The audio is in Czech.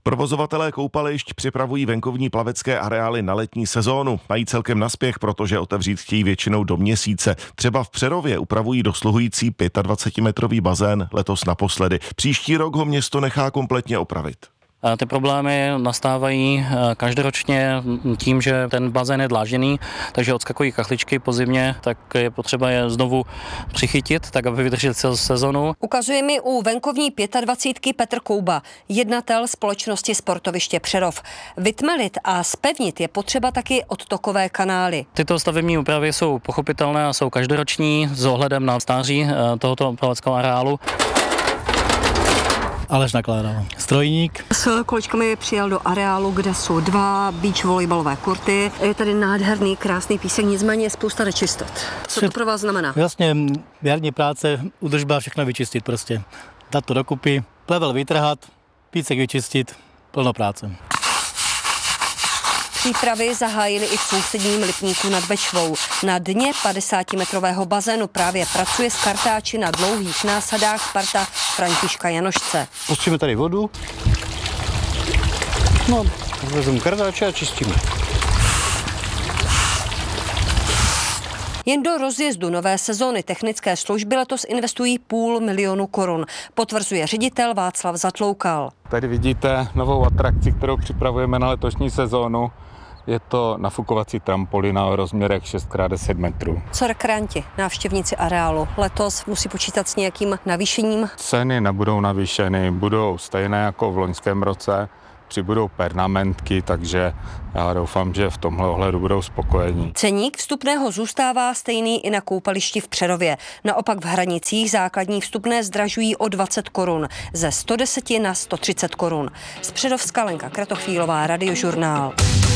Provozovatelé koupališť připravují venkovní plavecké areály na letní sezónu. Mají celkem naspěch, protože otevřít chtějí většinou do měsíce. Třeba v Přerově upravují dosluhující 25-metrový bazén letos naposledy. Příští rok ho město nechá kompletně opravit. Ty problémy nastávají každoročně tím, že ten bazén je dlážděný, takže odskakují kachličky po zimě, tak je potřeba je znovu přichytit, tak aby vydržel celou sezonu. Ukazuje mi u venkovní 25 Petr Kouba, jednatel společnosti Sportoviště Přerov. Vytmelit a zpevnit je potřeba taky odtokové kanály. Tyto stavební úpravy jsou pochopitelné a jsou každoroční s ohledem na stáří tohoto plaveckého areálu. Aleš nakládal. Strojník. S kolečkami přijel do areálu, kde jsou 2 beach volejbalové kurty. Je tady nádherný, krásný písek, nicméně je spousta nečistot. Co to pro vás znamená? Vlastně jarní práce, údržba, všechno vyčistit prostě. Dát to dokupy, plevel vytrhat, písek vyčistit, plno práce. Přípravy zahájily i v sousedním Lipníku nad Bečvou. Na dně 50-metrového bazénu právě pracuje s kartáči na dlouhých násadách parta Františka Janošce. Pustíme tady vodu. No, vezmu kartáče a čistíme. Jen do rozjezdu nové sezóny technické služby letos investují 500 000 korun, potvrzuje ředitel Václav Zatloukal. Tady vidíte novou atrakci, kterou připravujeme na letošní sezónu. Je to nafukovací trampolína o rozměrech 6x10 metrů. Co rekreanti, návštěvníci areálu, letos musí počítat s nějakým navýšením? Ceny nebudou navýšeny, budou stejné jako v loňském roce. Přibudou pernamentky, takže já doufám, že v tomhle ohledu budou spokojení. Ceník vstupného zůstává stejný i na koupališti v Přerově. Naopak v Hranicích základní vstupné zdražují o 20 korun, ze 110 na 130 korun. Z Přerovska Lenka Kratochvílová, Radiožurnál.